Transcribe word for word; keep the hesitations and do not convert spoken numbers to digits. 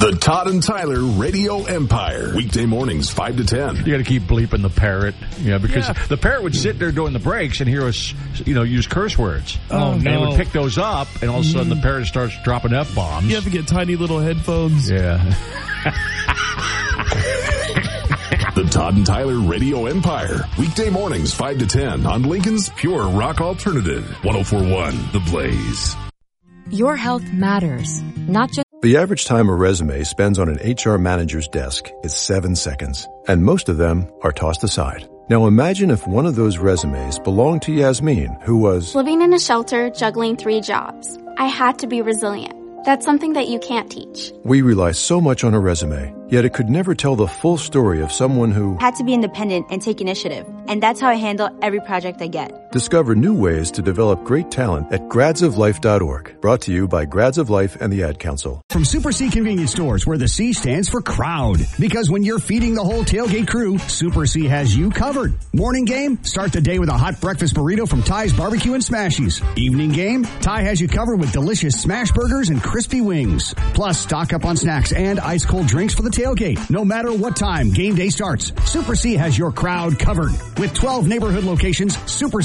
The Todd and Tyler Radio Empire. Weekday mornings, five to ten. You got to keep bleeping the parrot, you know, because yeah. the parrot would sit there during the breaks and hear us, you know, use curse words. Oh, and no. it would pick those up, and all of a sudden the parrot starts dropping F-bombs. You have to get tiny little headphones. Yeah. The Todd and Tyler Radio Empire. Weekday mornings, five to ten on Lincoln's Pure Rock Alternative. one oh four point one The Blaze. Your health matters, not just... The average time a resume spends on an H R manager's desk is seven seconds, and most of them are tossed aside. Now imagine if one of those resumes belonged to Yasmin, who was... living in a shelter, juggling three jobs. I had to be resilient. That's something that you can't teach. We rely so much on a resume, yet it could never tell the full story of someone who... had to be independent and take initiative. And that's how I handle every project I get. Discover new ways to develop great talent at grads of life dot org. Brought to you by Grads of Life and the Ad Council. From Super C Convenience Stores, where the C stands for crowd. Because when you're feeding the whole tailgate crew, Super C has you covered. Morning game? Start the day with a hot breakfast burrito from Ty's Barbecue and Smashies. Evening game? Ty has you covered with delicious smash burgers and crispy wings. Plus, stock up on snacks and ice cold drinks for the tailgate. No matter what time game day starts, Super C has your crowd covered. With twelve neighborhood locations, Super